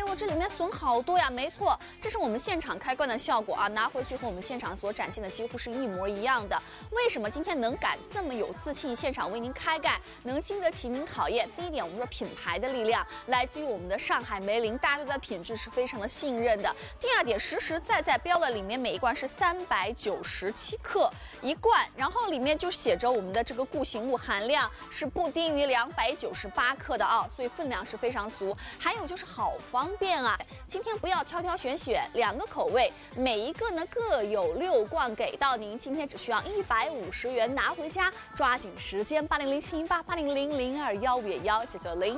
呦，这里面损好多呀！没错，这是我们现场开罐的效果啊，拿回去和我们现场所展现的几乎是一模一样的。为什么今天能敢这么有自信，现场为您开盖，能经得起您考验？第一点，我们说品牌的力量来自于我们的上海梅林，大家对它的品质是非常的信任的。第二点，实实在在标了里面每一罐是397克一罐，然后里面就写着我们的这个固形物含量是不低于298克的啊，所以分量是非常足。还有就是好方便啊，今天不要挑挑选选，2个口味，每一个呢各有6罐给到您，今天只需要150元拿回家，抓紧时间，8007188002119990。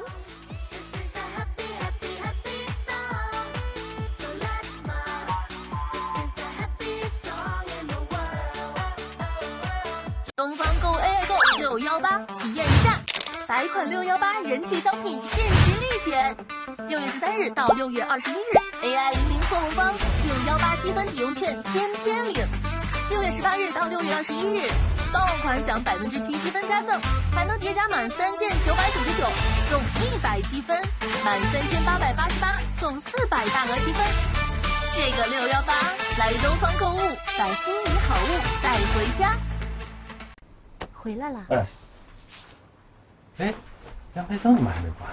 东方购 AI 购618，体验一下100款618人气商品限时立减。6月13日到6月21日 ，AI 00错红包618积分抵用券天天领。6月18日到6月21日，爆款享7%积分加赠，还能叠加满3件999送100积分，满3888送400大额积分。这个618来东方购物，把心仪好物带回家。回来了。 哎，阳台灯怎么还没关？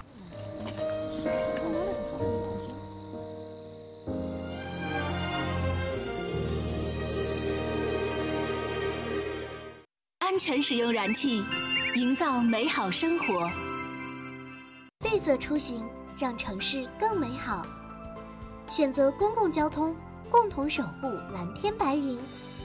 安全使用燃气，营造美好生活。 绿色出行，让城市更美好。选择公共交通，共同守护蓝天白云。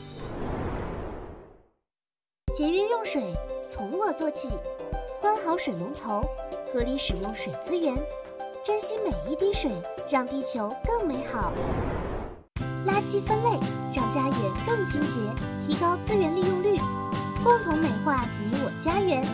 节约用水，从我做起。关好水龙头，合理使用水资源，珍惜每一滴水，让地球更美好。垃圾分类，让家园更清洁，提高资源利用率，共同美化你我家园。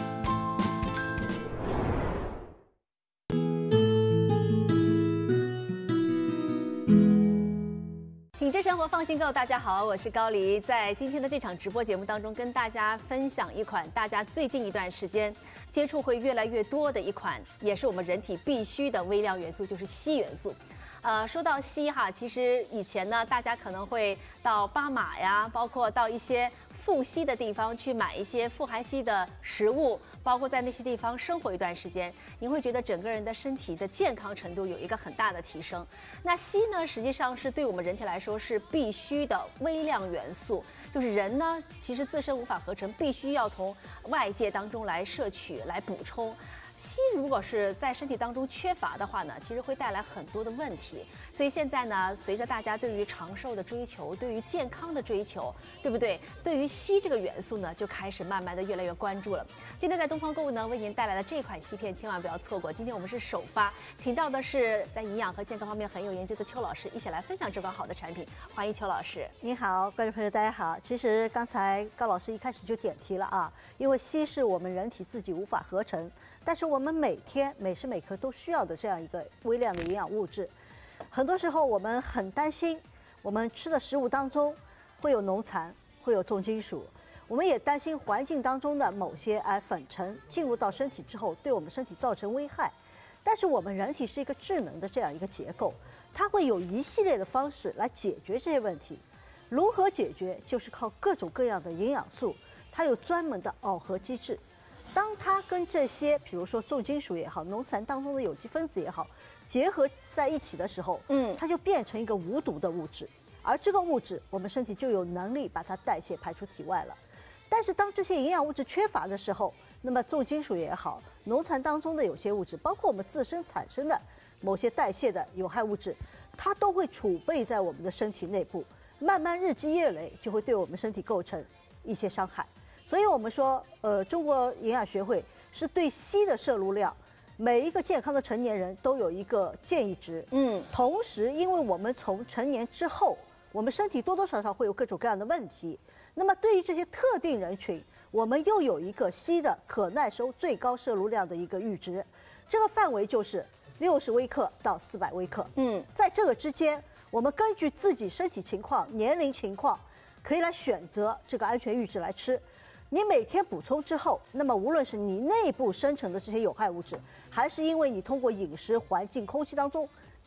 品质生活放心购，大家好，我是高黎。在今天的这场直播节目当中，跟大家分享一款大家最近一段时间接触会越来越多的一款，也是我们人体必须的微量元素，就是硒元素。说到硒哈，其实以前呢，大家可能会到巴马呀，包括到一些富硒的地方去买一些富含硒的食物，包括在那些地方生活一段时间，您会觉得整个人的身体的健康程度有一个很大的提升。那硒呢，实际上是对我们人体来说是必须的微量元素，就是人呢其实自身无法合成，必须要从外界当中来摄取来补充。硒如果是在身体当中缺乏的话呢，其实会带来很多的问题。所以现在呢，随着大家对于长寿的追求，对于健康的追求，对不对？对于硒这个元素呢，就开始慢慢的越来越关注了。今天在东方购物呢，为您带来的这款硒片千万不要错过。今天我们是首发，请到的是在营养和健康方面很有研究的邱老师，一起来分享这款好的产品。欢迎邱老师。 您好，观众朋友大家好。其实刚才高老师一开始就点题了啊，因为硒是我们人体自己无法合成，但是我们每天每时每刻都需要的这样一个微量的营养物质。很多时候我们很担心，我们吃的食物当中会有农残，会有重金属，我们也担心环境当中的某些粉尘进入到身体之后，对我们身体造成危害。但是我们人体是一个智能的这样一个结构，它会有一系列的方式来解决这些问题。如何解决？就是靠各种各样的营养素，它有专门的耦合机制。当它跟这些，比如说重金属也好，农残当中的有机分子也好，结合在一起的时候，它就变成一个无毒的物质，而这个物质我们身体就有能力把它代谢排出体外了。但是当这些营养物质缺乏的时候，那么重金属也好，农残当中的有些物质，包括我们自身产生的某些代谢的有害物质，它都会储备在我们的身体内部，慢慢日积月累就会对我们身体构成一些伤害。所以我们说，中国营养学会是对硒的摄入量，每一个健康的成年人都有一个建议值。同时，因为我们从成年之后，我们身体多多少少会有各种各样的问题，那么对于这些特定人群，我们又有一个硒的可耐受最高摄入量的一个阈值，这个范围就是60微克到400微克。在这个之间，我们根据自己身体情况、年龄情况，可以来选择这个安全阈值来吃。你每天补充之后，那么无论是你内部生成的这些有害物质，还是因为你通过饮食、环境、空气当中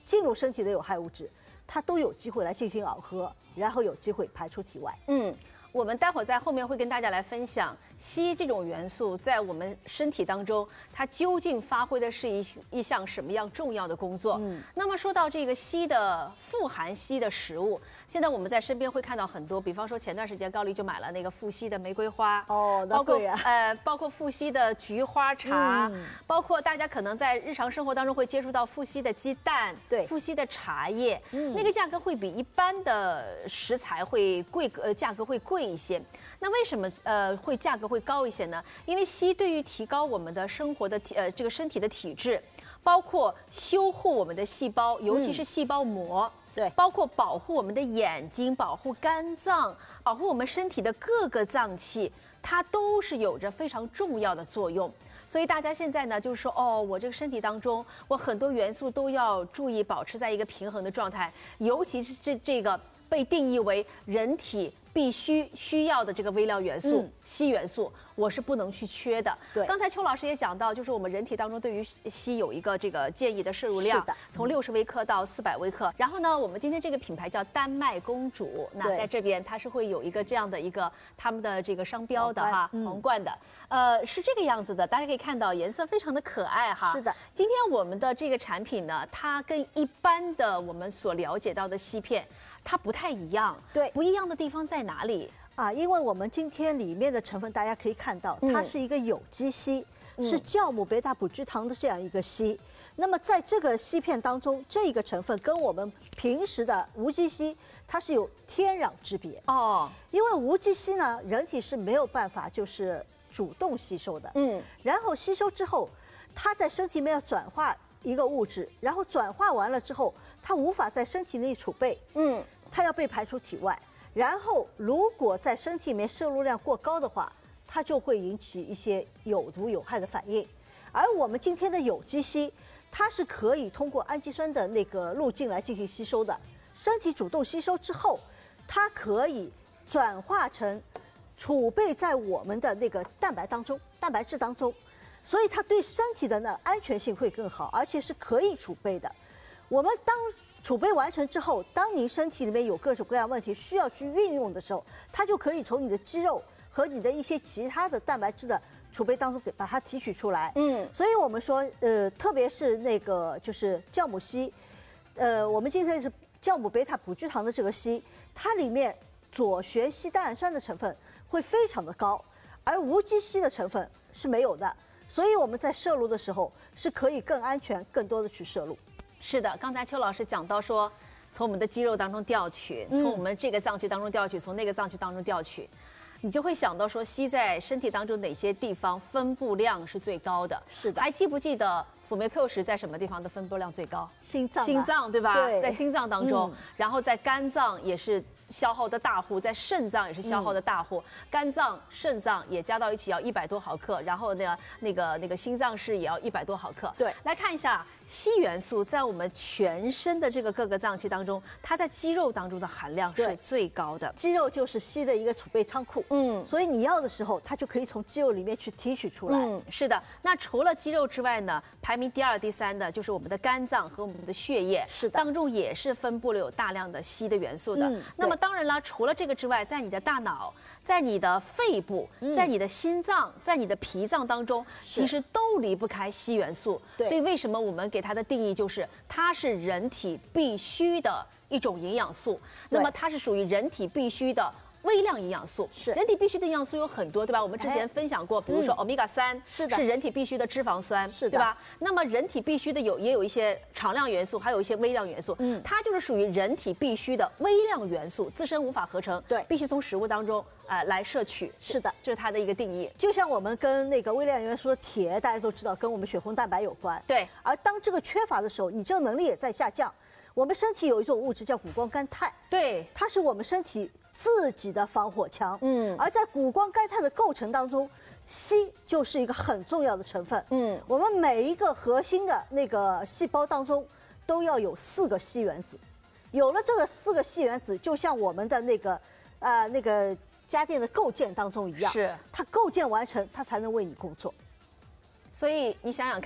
进入身体的有害物质，它都有机会来进行螯合，然后有机会排出体外。 我们待会儿在后面会跟大家来分享硒这种元素在我们身体当中，它究竟发挥的是一项什么样重要的工作。那么说到这个硒的富含硒的食物，现在我们在身边会看到很多，比方说前段时间高丽就买了那个富硒的玫瑰花， 那贵啊， 包括富硒的菊花茶，包括大家可能在日常生活当中会接触到富硒的鸡蛋， 对， 富硒的茶叶，那个价格会比一般的食材会贵，价格会贵一些。那为什么会价格会高一些呢？因为硒对于提高我们的生活的这个身体的体质，包括修护我们的细胞，尤其是细胞膜， 对， 包括保护我们的眼睛、保护肝脏、保护我们身体的各个脏器，它都是有着非常重要的作用。所以大家现在呢，就是说，我这个身体当中，我很多元素都要注意保持在一个平衡的状态，尤其是这个被定义为人体必须需要的这个微量元素硒元素，我是不能去缺的。 对， 刚才邱老师也讲到，就是我们人体当中对于硒有一个这个建议的摄入量， 是的， 从60微克到400微克。然后呢，我们今天这个品牌叫丹麦公主，那在这边它是会有一个这样的一个他们的这个商标的哈，皇冠的，是这个样子的，大家可以看到颜色非常的可爱哈。 是的， 今天我们的这个产品呢，它跟一般的我们所了解到的硒片，它不太一样。 对， 不一样的地方在哪里？ 因为我们今天里面的成分大家可以看到，它是一个有机硒，是酵母贝塔补聚糖的这样一个硒。那么在这个硒片当中，这个成分跟我们平时的无机硒它是有天壤之别因为无机硒呢，人体是没有办法就是主动吸收的，然后吸收之后，它在身体里面要转化一个物质，然后转化完了之后，它无法在身体内储备，它要被排出体外。然后，如果在身体里面摄入量过高的话，它就会引起一些有毒有害的反应。而我们今天的有机硒，它是可以通过氨基酸的那个路径来进行吸收的。身体主动吸收之后，它可以转化成储备在我们的那个蛋白质当中，所以它对身体的呢安全性会更好，而且是可以储备的。我们当储备完成之后，当您身体里面有各种各样问题需要去运用的时候，它就可以从你的肌肉和你的一些其他的蛋白质的储备当中把它提取出来。所以我们说，特别是那个就是酵母硒，我们今天是酵母贝塔补聚糖的这个硒，它里面左旋硒单氨酸的成分会非常的高，而无机硒的成分是没有的，所以我们在摄入的时候是可以更安全、更多的去摄入。 是的，刚才邱老师讲到说，从我们的肌肉当中调取，从我们这个脏器当中调取，从那个脏器当中调取，你就会想到说，硒在身体当中哪些地方分布量是最高的？ 是的， 还记不记得辅酶 Q 十在什么地方的分布量最高？ 心脏对吧？ 对， 在心脏当中，然后在肝脏也是消耗的大户，在肾脏也是消耗的大户，肝脏、肾脏也加到一起要100多毫克，然后呢，那个心脏室也要100多毫克。 对， 来看一下硒元素在我们全身的这个各个脏器当中，它在肌肉当中的含量是最高的。 肌肉就是硒的一个储备仓库，所以你要的时候，它就可以从肌肉里面去提取出来。 是的。那除了肌肉之外呢，排名第2、第3的就是我们的肝脏和我们的血液， 是的， 当中也是分布了有大量的硒的元素的。那么当然了，除了这个之外，在你的大脑、在你的肺部、在你的心脏、在你的脾脏当中，其实都离不开硒元素。所以为什么我们给它的定义就是它是人体必须的一种营养素？那么它是属于人体必须的微量营养素。 是人体必须的营养素有很多，对吧？我们之前分享过，比如说欧米伽3是人体必须的脂肪酸， 是的， 对吧？那么人体必须的也有一些常量元素，还有一些微量元素，它就是属于人体必须的微量元素，自身无法合成， 对， 必须从食物当中来摄取。 是的， 这是它的一个定义。 就像我们跟那个微量元素的铁，大家都知道跟我们血红蛋白有关， 对。 而当这个缺乏的时候，你这个能力也在下降。我们身体有一种物质叫谷胱甘肽， 对， 它是我们身体自己的防火墙。而在谷胱甘肽的构成当中，硒就是一个很重要的成分。我们每一个核心的那个细胞当中都要有4个硒原子，有了这个4个硒原子，就像我们的那个家电的构件当中一样， 是它构件完成，它才能为你工作。 所以你想想看，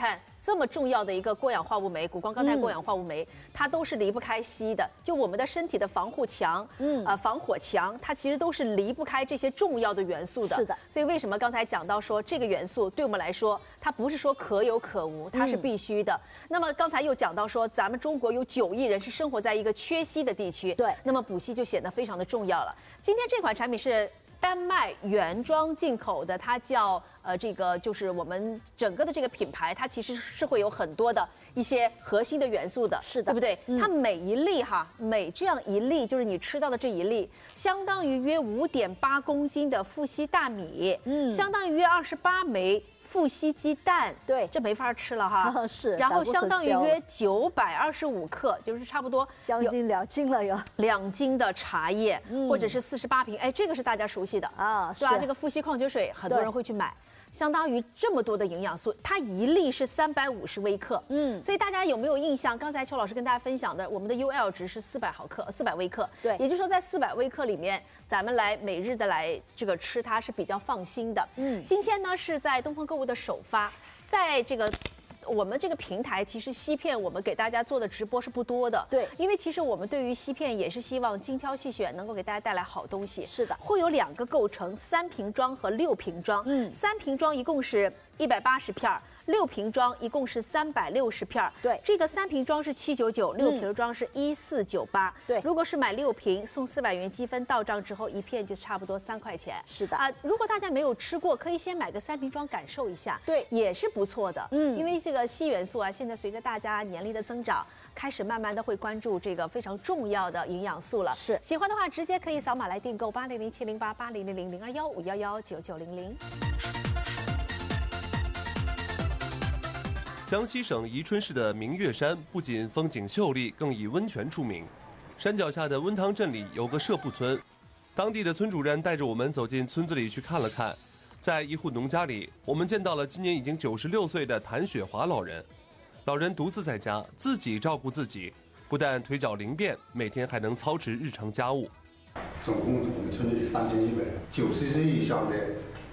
这么重要的一个过氧化物酶，谷胱甘肽过氧化物酶，它都是离不开硒的。就我们的身体的防护墙，防火墙，它其实都是离不开这些重要的元素的。 是的。 所以为什么刚才讲到说这个元素对我们来说，它不是说可有可无，它是必须的。那么刚才又讲到说，咱们中国有9亿人是生活在一个缺硒的地区， 对， 那么补硒就显得非常的重要了。今天这款产品是丹麦原装进口的，它叫这个就是我们整个的这个品牌，它其实是会有很多的一些核心的元素的， 是的， 对不对？它每一粒每这样一粒，就是你吃到的这一粒，相当于约5.8公斤的富硒大米，相当于约28枚富硒鸡蛋， 对， 这没法吃了哈。 是， 然后相当于约925克，就是差不多将近2斤了哟。 2斤的茶叶，或者是48瓶，哎，这个是大家熟悉的啊， 对吧？这个富硒矿泉水，很多人会去买。相当于这么多的营养素，它一粒是350微克，所以大家有没有印象？刚才邱老师跟大家分享的，我们的 UL 值是400微克， 对， 也就是说在400微克里面，咱们来每日的来这个吃它是比较放心的。今天呢是在东方购物的首发，在这个。我们这个平台其实硒片我们给大家做的直播是不多的， 对， 因为其实我们对于硒片也是希望精挑细选，能够给大家带来好东西。 是的， 会有2个构成，3瓶装和6瓶装。3瓶装一共是180片，6瓶装一共是360片。 对， 这个3瓶装是799，6瓶装是1498。 对， 如果是买6瓶送400元积分到账之后，一片就差不多3块钱。 是的啊，如果大家没有吃过，可以先买个3瓶装感受一下， 对， 也是不错的。因为这个硒元素啊，现在随着大家年龄的增长，开始慢慢的会关注这个非常重要的营养素了。 是， 喜欢的话直接可以扫码来订购80070880000215119900。 江西省宜春市的明月山不仅风景秀丽，更以温泉出名。山脚下的温汤镇里有个社铺村，当地的村主任带着我们走进村子里去看了看。在一户农家里，我们见到了今年已经96岁的谭雪华老人。老人独自在家，自己照顾自己，不但腿脚灵便，每天还能操持日常家务。 总共我们村里3190岁以上的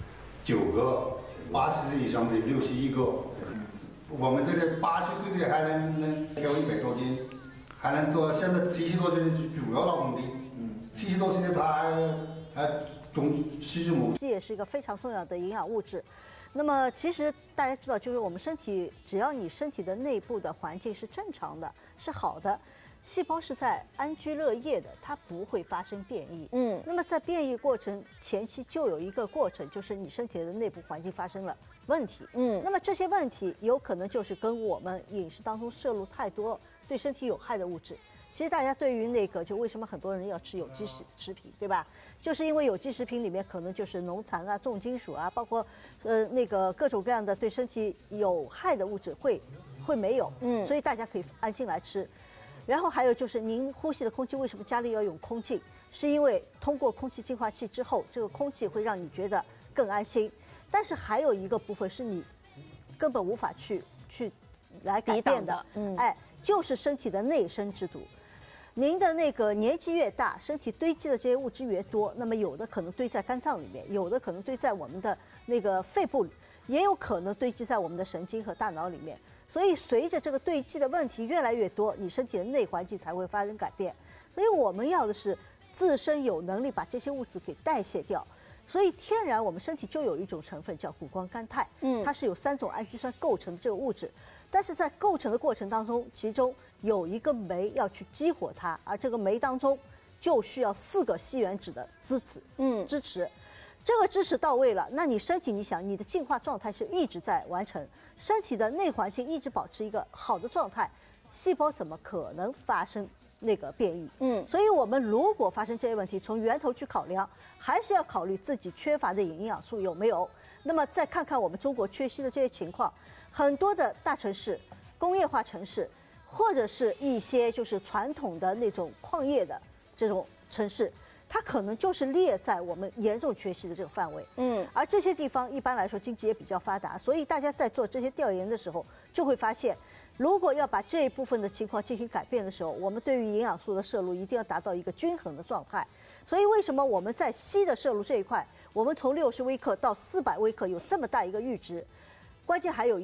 9个，80岁以上的61个。我们这里80岁的还能挑100多斤，还能做。现在70多岁的主要劳动力，70多岁的他还种西木。 硒也是一个非常重要的营养物质。那么其实大家知道，就是我们身体，只要你身体的内部的环境是正常的，是好的，细胞是在安居乐业的，它不会发生变异。那么在变异过程前期就有一个过程，就是你身体的内部环境发生了问题。那么这些问题有可能就是跟我们饮食当中摄入太多对身体有害的物质。其实大家对于那个，就为什么很多人要吃有机食品，对吧？就是因为有机食品里面可能就是农残啊、重金属啊，包括那个各种各样的对身体有害的物质会没有。所以大家可以安心来吃。然后还有就是您呼吸的空气，为什么家里要用空净？是因为通过空气净化器之后，这个空气会让你觉得更安心。但是还有一个部分是你根本无法去来改变的，就是身体的内生之毒。您的那个年纪越大，身体堆积的这些物质越多，那么有的可能堆在肝脏里面，有的可能堆在我们的那个肺部里，也有可能堆积在我们的神经和大脑里面。所以随着这个堆积的问题越来越多，你身体的内环境才会发生改变。所以我们要的是自身有能力把这些物质给代谢掉。所以天然我们身体就有一种成分叫谷胱甘肽，它是由3种氨基酸构成的这个物质。但是在构成的过程当中，其中有一个酶要去激活它，而这个酶当中就需要4个硒原子的支持。这个支持到位了，那你身体，你想你的进化状态是一直在完成，身体的内环境一直保持一个好的状态，细胞怎么可能发生那个变异？所以我们如果发生这些问题，从源头去考量，还是要考虑自己缺乏的营养素有没有。那么再看看我们中国缺硒的这些情况，很多的大城市、工业化城市，或者是一些就是传统的那种矿业的这种城市，它可能就是列在我们严重缺硒的这个范围。而这些地方一般来说经济也比较发达，所以大家在做这些调研的时候，就会发现，如果要把这一部分的情况进行改变的时候，我们对于营养素的摄入一定要达到一个均衡的状态。所以为什么我们在硒的摄入这一块，我们从60微克到400微克有这么大一个阈值？关键还有一点，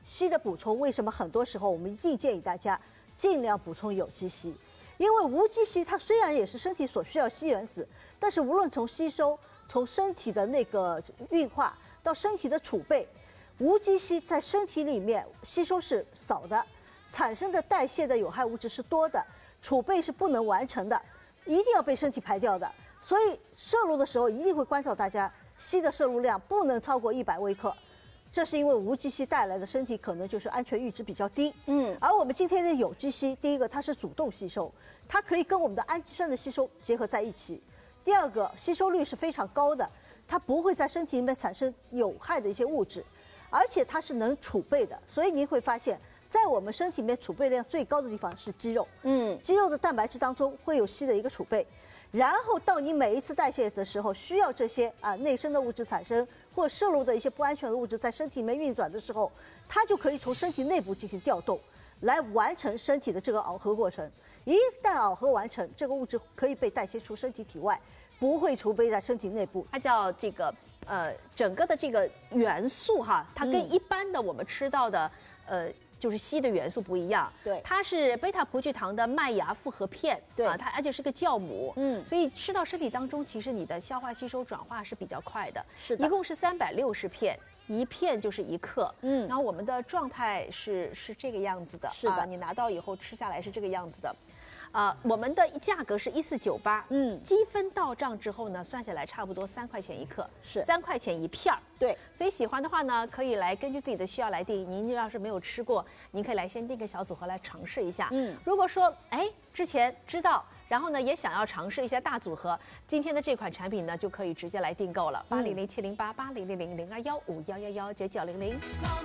硒的补充，为什么很多时候我们一定建议大家尽量补充有机硒？因为无机硒它虽然也是身体所需要硒原子，但是无论从吸收、从身体的那个运化到身体的储备，无机硒在身体里面吸收是少的，产生的代谢的有害物质是多的，储备是不能完成的，一定要被身体排掉的。所以摄入的时候一定会关照大家，硒的摄入量不能超过100微克。这是因为无机硒带来的身体可能就是安全阈值比较低，而我们今天的有机硒，第一个它是主动吸收，它可以跟我们的氨基酸的吸收结合在一起；第二个吸收率是非常高的，它不会在身体里面产生有害的一些物质，而且它是能储备的，所以您会发现，在我们身体里面储备量最高的地方是肌肉，肌肉的蛋白质当中会有硒的一个储备。然后到你每一次代谢的时候，需要这些内生的物质产生，或摄入的一些不安全的物质在身体里面运转的时候，它就可以从身体内部进行调动，来完成身体的这个耦合过程。一旦耦合完成，这个物质可以被代谢出身体体外，不会储备在身体内部。 它叫这个整个的这个元素哈，它跟一般的我们吃到的就是硒的元素不一样， 对， 它是贝塔葡聚糖的麦芽复合片， 对它而且是个酵母，所以吃到身体当中，其实你的消化吸收转化是比较快的， 是的， 一共是360片。一片就是1克，然后我们的状态是这个样子的， 是的， 你拿到以后吃下来是这个样子的。我们的价格是1498，积分到账之后呢，算下来差不多3块钱1克， 是 3块钱1片儿。 对， 所以喜欢的话呢，可以来根据自己的需要来订。您要是没有吃过，您可以来先订个小组合来尝试一下。如果说之前知道，然后呢也想要尝试一下大组合，今天的这款产品呢就可以直接来订购了，800-708-8000-02151111解900。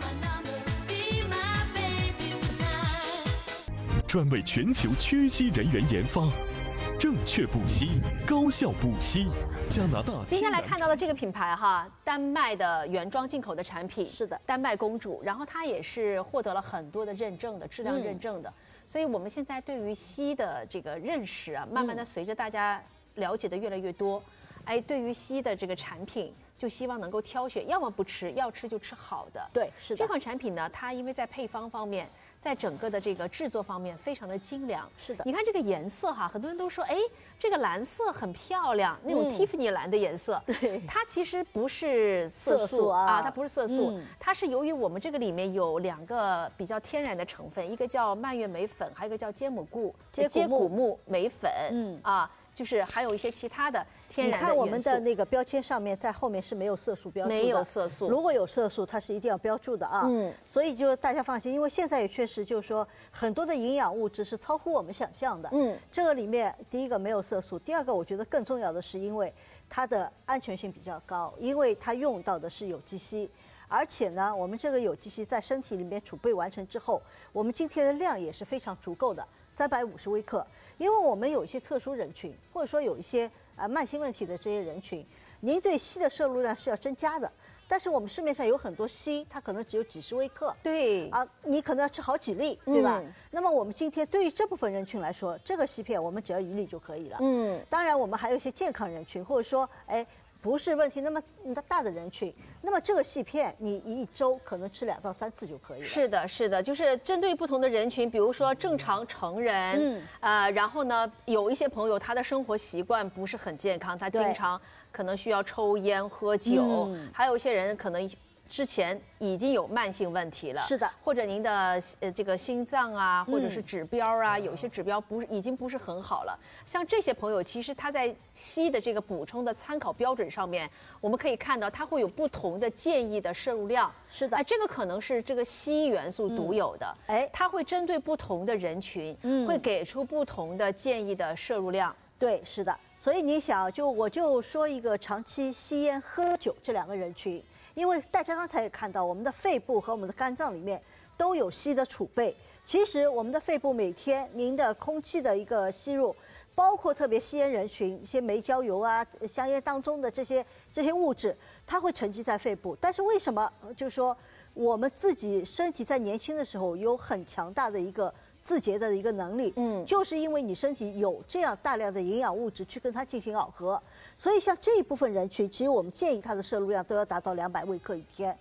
专为全球缺硒人员研发，正确补硒，高效补硒。加拿大。 今天来看到的这个品牌哈，丹麦的原装进口的产品， 是的， 丹麦公主，然后它也是获得了很多的认证的，质量认证的。所以我们现在对于硒的这个认识啊，慢慢的随着大家了解的越来越多，对于硒的这个产品，就希望能够挑选，要么不吃，要吃就吃好的。 对，是的。 这款产品呢，它因为在配方方面，在整个的这个制作方面非常的精良。 是的， 你看这个颜色哈，很多人都说，这个蓝色很漂亮，那种蒂芙尼蓝的颜色。 对， 它其实不是色素啊，它不是色素，它是由于我们这个里面有2个比较天然的成分，一个叫蔓越莓粉，还有一个叫接骨木莓粉。就是还有一些其他的天然的元素。 你看我们的那个标签上面，在后面是没有色素标注的， 没有色素。 如果有色素，它是一定要标注的啊。所以就大家放心，因为现在也确实就是说很多的营养物质是超乎我们想象的。这个里面第一个没有色素，第二个我觉得更重要的是，因为它的安全性比较高，因为它用到的是有机硒。而且呢，我们这个有机硒在身体里面储备完成之后，我们今天的量也是非常足够的，350微克。因为我们有一些特殊人群，或者说有一些慢性问题的这些人群，您对硒的摄入量是要增加的。但是我们市面上有很多硒，它可能只有几十微克， 对你可能要吃好几粒，对吧？那么我们今天对于这部分人群来说，这个硒片我们只要1粒就可以了。当然我们还有一些健康人群，或者说不是问题那么大的人群，那么这个硒片你1周可能吃2到3次就可以了。 是的，是的，就是针对不同的人群，比如说正常成人，然后呢，有一些朋友他的生活习惯不是很健康，他经常可能需要抽烟喝酒，还有一些人可能之前已经有慢性问题了， 是的， 或者您的这个心脏啊，或者是指标啊，有一些指标已经不是很好了。像这些朋友，其实他在硒的这个补充的参考标准上面，我们可以看到它会有不同的建议的摄入量。 是的， 这个可能是这个硒元素独有的，它会针对不同的人群，会给出不同的建议的摄入量。 对，是的。所以你想，我就说一个长期吸烟喝酒这2个人群。因为大家刚才也看到，我们的肺部和我们的肝脏里面都有硒的储备。其实我们的肺部每天您的空气的一个吸入，包括特别吸烟人群，一些煤焦油啊、香烟当中的这些物质，它会沉积在肺部。但是为什么就是说我们自己身体在年轻的时候有很强大的一个自洁的一个能力，就是因为你身体有这样大量的营养物质去跟它进行耦合。所以像这一部分人群，其实我们建议它的摄入量都要达到200微克一天，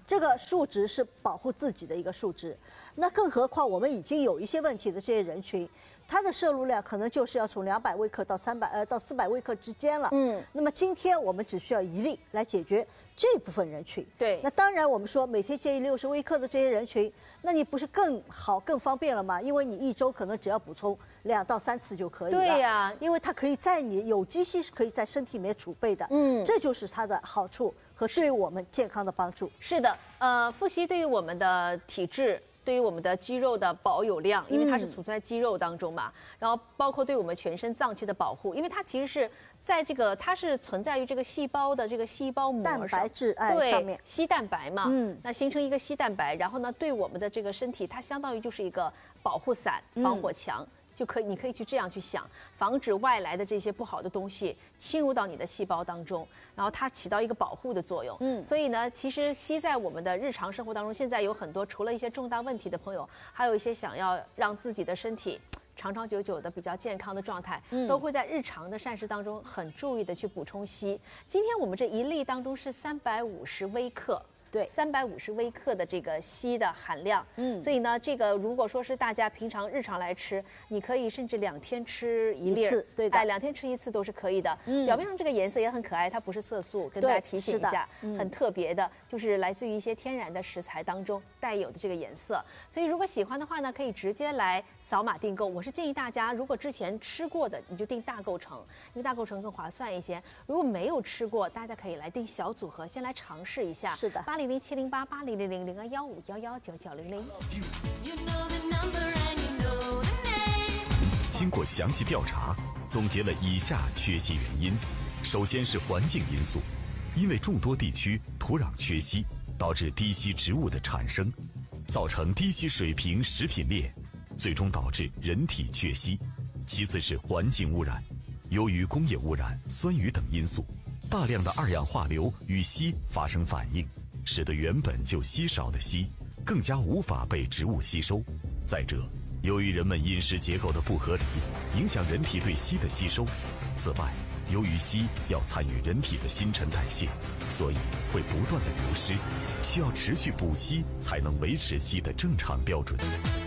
这个数值是保护自己的一个数值。那更何况我们已经有一些问题的这些人群，它的摄入量可能就是要从200微克到400微克之间了。那么今天我们只需要1粒来解决这部分人群。 对， 那当然我们说每天建议60微克的这些人群，那你不是更好更方便了吗？因为你1周可能只要补充2到3次就可以了。 对呀， 因为它可以在你有机硒是可以在身体里面储备的。这就是它的好处和对于我们健康的帮助。 是的，富硒对于我们的体质。对于我们的肌肉的保有量，因为它是储存在肌肉当中嘛，然后包括对我们全身脏器的保护，因为它其实是在这个它是存在于这个细胞的这个细胞膜蛋白质上面， 硒蛋白嘛，那形成一个硒蛋白，然后呢，对我们的这个身体，它相当于就是一个保护伞、防火墙。你可以去这样去想，防止外来的这些不好的东西侵入到你的细胞当中，然后它起到一个保护的作用。所以呢，其实硒在我们的日常生活当中，现在有很多除了一些重大问题的朋友，还有一些想要让自己的身体长长久久的比较健康的状态，都会在日常的膳食当中很注意的去补充硒。今天我们这1粒当中是350微克。对，350微克的这个硒的含量，所以呢，这个如果说是大家平常日常来吃，你可以甚至2天吃1粒， 对的 ，2天吃1次都是可以的。表面上这个颜色也很可爱，它不是色素，跟大家提醒一下，很特别的，就是来自于一些天然的食材当中带有的这个颜色。所以如果喜欢的话呢，可以直接来扫码订购。我是建议大家，如果之前吃过的，你就订大购成，因为大购成更划算一些。如果没有吃过，大家可以来订小组合，先来尝试一下。 是的。 800-708-8000-0215-111-9900。 经过详细调查，总结了以下缺硒原因。首先是环境因素，因为众多地区土壤缺硒，导致低硒植物的产生，造成低硒水平食品链，最终导致人体缺硒。其次是环境污染，由于工业污染、酸雨等因素，大量的2氧化硫与硒发生反应，使得原本就稀少的硒更加无法被植物吸收。再者，由于人们饮食结构的不合理，影响人体对硒的吸收。此外，由于硒要参与人体的新陈代谢，所以会不断的流失，需要持续补硒才能维持硒的正常标准。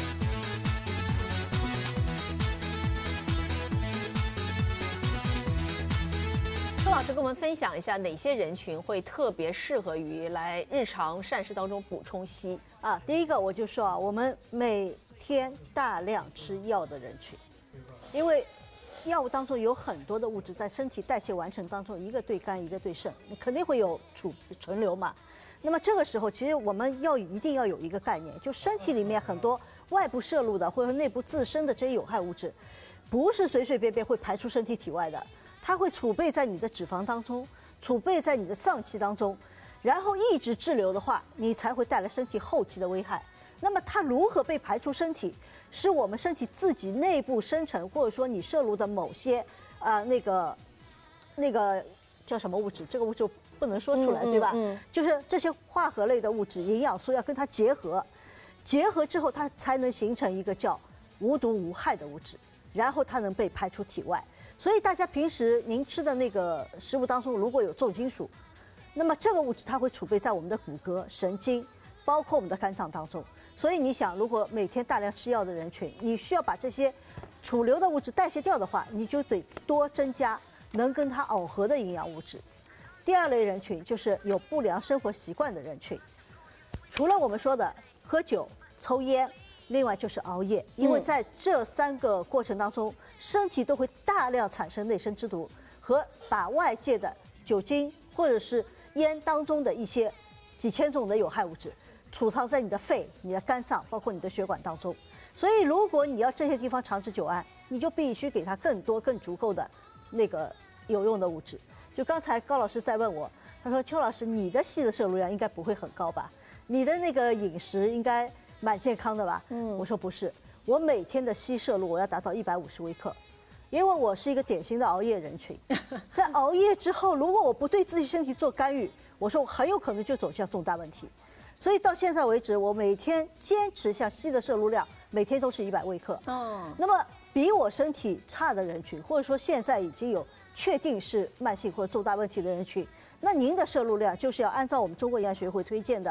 老师跟我们分享一下哪些人群会特别适合于来日常膳食当中补充硒啊？第一个我就说啊，我们每天大量吃药的人群，因为药物当中有很多的物质在身体代谢完成当中，一个对肝，一个对肾，你肯定会有存留嘛。那么这个时候，其实我们一定要有一个概念，就身体里面很多外部摄入的或者内部自身的这些有害物质，不是随随便便会排出身体体外的。它会储备在你的脂肪当中，储备在你的脏器当中，然后一直滞留的话，你才会带来身体后期的危害。那么它如何被排出身体，是我们身体自己内部生成，或者说你摄入的某些那个叫什么物质，这个物质不能说出来，对吧？就是这些化合类的物质、营养素要跟它结合，结合之后它才能形成一个叫无毒无害的物质，然后它能被排出体外。所以大家平时您吃的那个食物当中如果有重金属，那么这个物质它会储备在我们的骨骼、神经，包括我们的肝脏当中。所以你想，如果每天大量吃药的人群，你需要把这些储留的物质代谢掉的话，你就得多增加能跟它耦合的营养物质。第二类人群就是有不良生活习惯的人群，除了我们说的喝酒、抽烟，另外就是熬夜，因为在这3个过程当中，身体都会大量产生内生之毒和把外界的酒精或者是烟当中的一些几千种的有害物质储藏在你的肺、你的肝脏，包括你的血管当中。所以如果你要这些地方长治久安，你就必须给它更多更足够的那个有用的物质。就刚才高老师在问我，他说邱老师，你的硒的摄入量应该不会很高吧？你的那个饮食应该蛮健康的吧？我说不是，我每天的硒摄入我要达到150微克，因为我是一个典型的熬夜人群。在熬夜之后，如果我不对自己身体做干预，我说我很有可能就走向重大问题。所以到现在为止，我每天坚持像硒的摄入量，每天都是100微克。那么比我身体差的人群，或者说现在已经有确定是慢性或者重大问题的人群，那您的摄入量就是要按照我们中国营养学会推荐的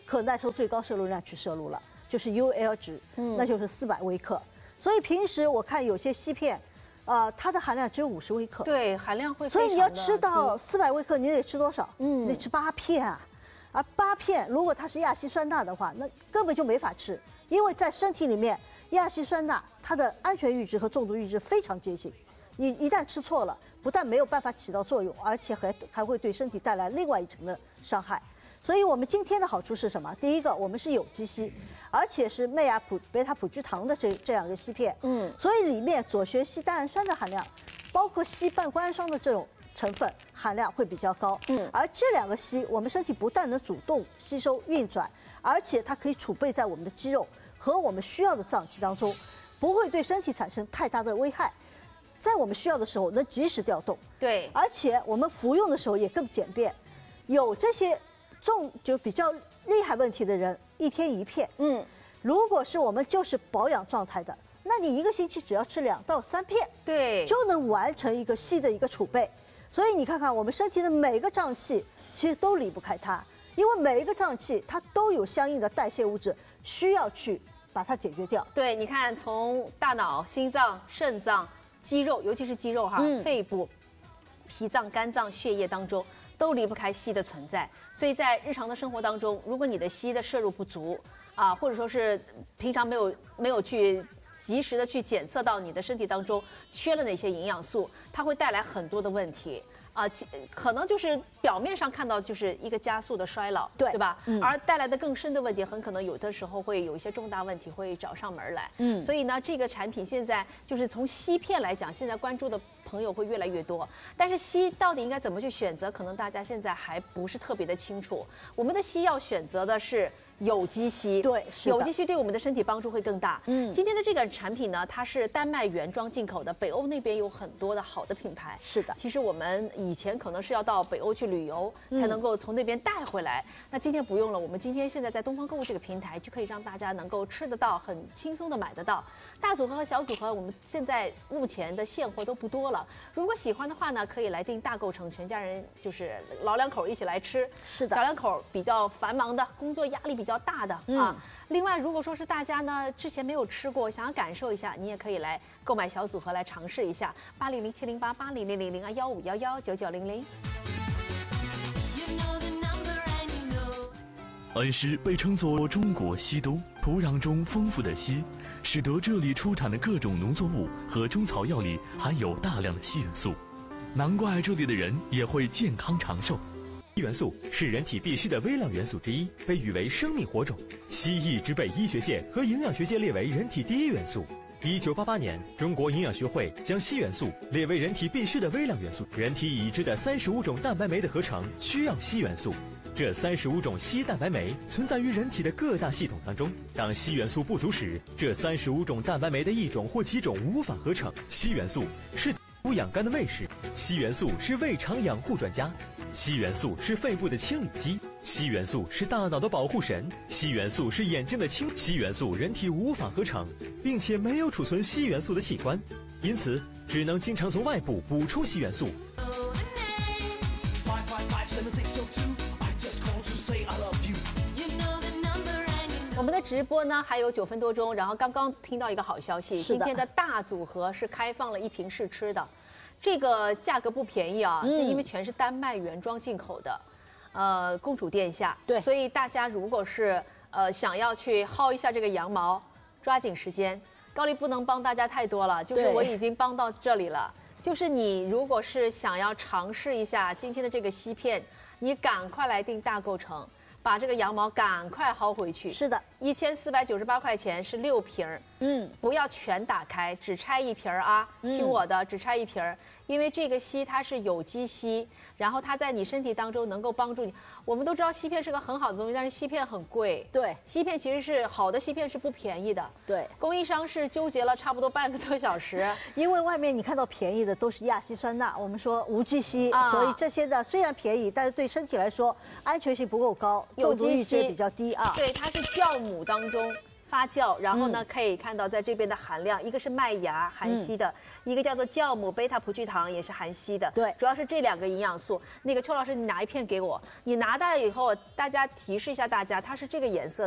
可耐受最高摄入量去摄入了，就是 UL 值，那就是400微克。所以平时我看有些硒片，它的含量只有50微克， 对，含量会。 所以你要吃到400微克，你得吃多少？你得吃8片啊。而8片如果它是亚稀酸钠的话，那根本就没法吃，因为在身体里面，亚稀酸钠它的安全阈值和中毒阈值非常接近。你一旦吃错了，不但没有办法起到作用，而且还会对身体带来另外一层的伤害。所以我们今天的好处是什么？第一个，我们是有机硒，而且是麦芽贝塔葡聚糖的这样一个硒片，所以里面左旋硒单氨酸的含量，包括硒半胱氨酸的这种成分含量会比较高，而这两个硒，我们身体不但能主动吸收运转，而且它可以储备在我们的肌肉和我们需要的脏器当中，不会对身体产生太大的危害。在我们需要的时候能及时调动， 对， 而且我们服用的时候也更简便。有这些就比较厉害问题的人，1天1片，如果是我们就是保养状态的，那你1个星期只要吃2到3片， 对， 就能完成一个硒的一个储备。所以你看看我们身体的每个脏器，其实都离不开它，因为每一个脏器它都有相应的代谢物质需要去把它解决掉。 对，你看从大脑、心脏、肾脏、肌肉，尤其是肌肉哈，肺部、脾脏、肝脏、血液当中都离不开硒的存在。所以在日常的生活当中，如果你的硒的摄入不足啊，或者说是平常没有去及时的去检测到你的身体当中缺了哪些营养素，它会带来很多的问题。可能就是表面上看到就是一个加速的衰老，对吧？而带来的更深的问题，很可能有的时候会有一些重大问题会找上门来。所以呢，这个产品现在就是从硒片来讲，现在关注的朋友会越来越多。但是硒到底应该怎么去选择，可能大家现在还不是特别的清楚。我们的硒要选择的是有机硒， 对， 有机硒对我们的身体帮助会更大。今天的这个产品呢，它是丹麦原装进口的，北欧那边有很多的好的品牌。 是的， 其实我们以前可能是要到北欧去旅游，才能够从那边带回来。那今天不用了，我们今天现在在东方购物这个平台就可以让大家能够吃得到，很轻松的买得到。大组合和小组合，我们现在目前的现货都不多了。如果喜欢的话呢，可以来订大购城，全家人就是老两口一起来吃。 是的， 小两口比较繁忙的，工作压力比较大的啊。另外，如果说是大家呢之前没有吃过，想要感受一下，你也可以来购买小组合来尝试一下。800700880000215119900。 恩施被称作中国硒都，土壤中丰富的硒，使得这里出产的各种农作物和中草药里含有大量的硒元素，难怪这里的人也会健康长寿。 硒元素是人体必需的微量元素之一，被誉为生命火种。硒一直被医学界和营养学界列为人体第一元素。1988年，中国营养学会将硒元素列为人体必需的微量元素。人体已知的35种蛋白酶的合成需要硒元素。这35种硒蛋白酶存在于人体的各大系统当中。当硒元素不足时，这35种蛋白酶的一种或几种无法合成。硒元素是养肝的卫士，硒元素是胃肠养护专家，硒元素是肺部的清理机，硒元素是大脑的保护神，硒元素是眼睛的硒元素人体无法合成，并且没有储存硒元素的器官，因此只能经常从外部补充硒元素。 我们的直播呢还有9分多钟，然后刚刚听到一个好消息，今天的大组合是开放了1瓶试吃的，这个价格不便宜啊，这因为全是丹麦原装进口的，公主殿下，对，所以大家如果是想要去薅一下这个羊毛，抓紧时间。高丽不能帮大家太多了，就是我已经帮到这里了。就是你如果是想要尝试一下今天的这个硒片，你赶快来订大购城。把这个羊毛赶快薅回去。是的，1498块钱是6瓶儿。不要全打开，只拆1瓶儿啊！听我的，只拆1瓶儿，因为这个硒它是有机硒，然后它在你身体当中能够帮助你。我们都知道硒片是个很好的东西，但是硒片很贵。对，硒片其实是好的硒片是不便宜的。对，供应商是纠结了差不多半个多小时， 因为外面你看到便宜的都是亚稀酸钠，我们说无机硒，所以这些的虽然便宜，但是对身体来说安全性不够高，中毒阈值比较低啊。 对，它是酵母当中发酵，然后呢可以看到在这边的含量，一个是麦芽含硒的，一个叫做酵母贝塔葡聚糖也是含硒的。 对， 主要是这2个营养素。那个邱老师，你拿一片给我，你拿到以后，大家提示一下大家，它是这个颜色。